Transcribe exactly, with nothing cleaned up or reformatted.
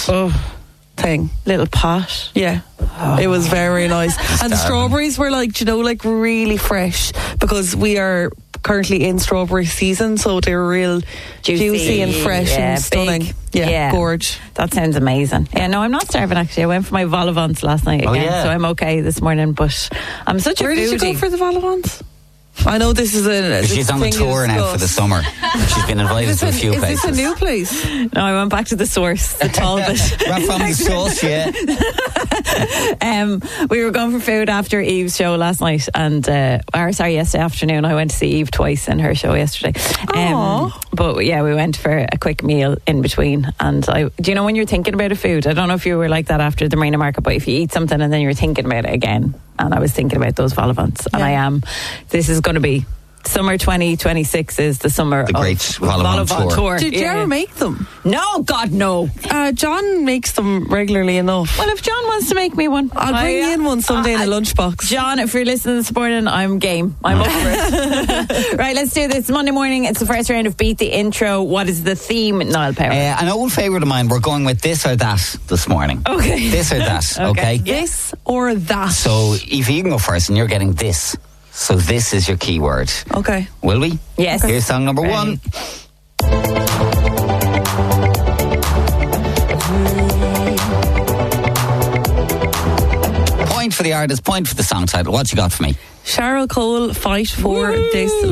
oh, thing. Little pot. Yeah. Oh. It was very nice. And the strawberries were like, you know, like really fresh, because we are currently in strawberry season, so they're real juicy, juicy and fresh yeah, and stunning. Yeah, yeah, gorge. That sounds amazing. Yeah, no, I'm not starving actually. I went for my vol au vents last night again, oh, yeah. so I'm okay this morning, but I'm such a Where foodie. did you go for the vol au vents? I know this is a. She's on the tour now for the summer. She's been invited to a, a few is places. Is this a new place? No, I went back to the source, the Talbot. Right from the source, yeah. um, we were going for food after Eve's show last night, and uh, or sorry, yesterday afternoon. I went to see Eve twice in her show yesterday. Um, but yeah, we went for a quick meal in between. And I, do you know when you're thinking about a food? I don't know if you were like that after the Marina Market, but if you eat something and then you're thinking about it again. And I was thinking about those vol au vents, yeah. and I am. This is going to be summer twenty twenty-six is the summer the great of vol au vent tour. tour. Did you yeah. ever make them? No, God, no. Uh, John makes them regularly enough. Well, if John wants to make me one, I'll bring you in one someday uh, in a lunchbox. John, if you're listening this morning, I'm game. I'm up for it. Right, let's do this. Monday morning, it's the first round of Beat the Intro. What is the theme, Niall Power? Uh, an old favourite of mine. We're going with this or that this morning. Okay. This or that, okay? okay. This or that. So, if you can go first and you're getting this. So this is your keyword. Okay. Will we? Yes. Here's song number Ready. one. Point for the artist, point for the song title. What you got for me? Cheryl Cole, Fight for Woo! This